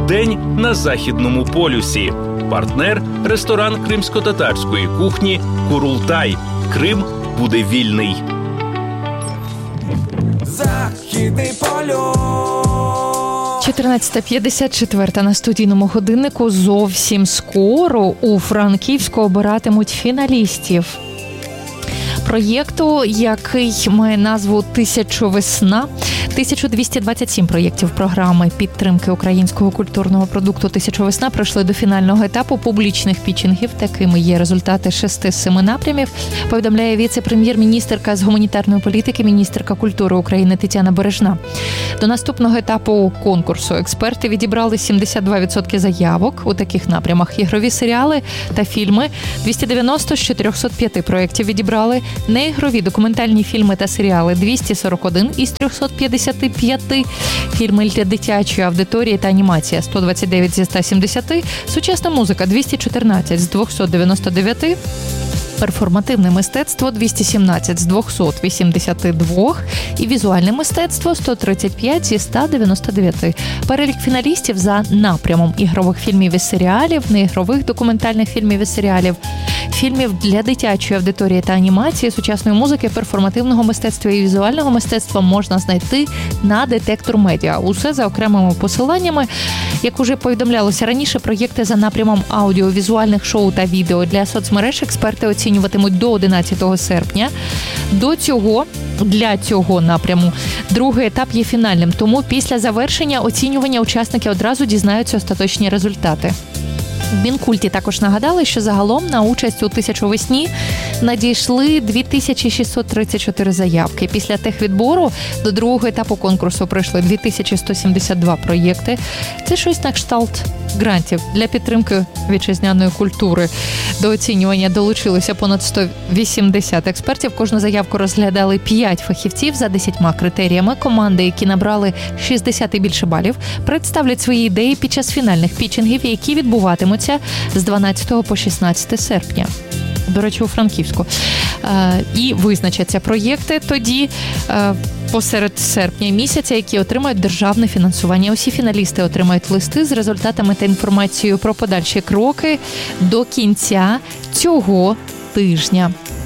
День на Західному полюсі. Партнер – ресторан кримсько-татарської кухні «Курултай». Крим буде вільний. Західний полюс. 14:54 на студійному годиннику. Зовсім скоро у Франківську обиратимуть фіналістів проєкту, який має назву «Тисячовесна». 1227 проєктів програми підтримки українського культурного продукту «Тисячовесна» пройшли до фінального етапу публічних пітчингів. Такими є результати 6 з 7 напрямів, повідомляє віце-прем'єр-міністерка з гуманітарної політики, міністерка культури України Тетяна Бережна. До наступного етапу конкурсу експерти відібрали 72% заявок у таких напрямах. Ігрові серіали та фільми 290 з 405 проєктів відібрали, неігрові документальні фільми та серіали 241 із 355, фільми для дитячої аудиторії та анімація 129 зі 170, сучасна музика 214 з 299, перформативне мистецтво 217 з 282 і візуальне мистецтво 135 зі 199. Перелік фіналістів за напрямом ігрових фільмів і серіалів, неігрових документальних фільмів і серіалів, фільмів для дитячої аудиторії та анімації, сучасної музики, перформативного мистецтва і візуального мистецтва можна знайти на Детектор Медіа. Усе за окремими посиланнями. Як уже повідомлялося раніше, проєкти за напрямом аудіовізуальних шоу та відео для соцмереж експерти оцінюватимуть до 11 серпня. Для цього напряму другий етап є фінальним, тому після завершення оцінювання учасники одразу дізнаються остаточні результати. В Мінкульті також нагадали, що загалом на участь у «Тисячовесні» надійшли 2634 заявки. Після техвідбору до другого етапу конкурсу пройшли 2172 проєкти. Це щось на кшталт грантів для підтримки вітчизняної культури. До оцінювання долучилося понад 180 експертів. Кожну заявку розглядали 5 фахівців за 10 критеріями. Команди, які набрали 60 і більше балів, представлять свої ідеї під час фінальних пітчингів, які відбуватимуться з 12 по 16 серпня. До речі, у Франківську. І визначаться проєкти тоді посеред серпня місяця, які отримають державне фінансування. Усі фіналісти отримають листи з результатами та інформацією про подальші кроки до кінця цього тижня.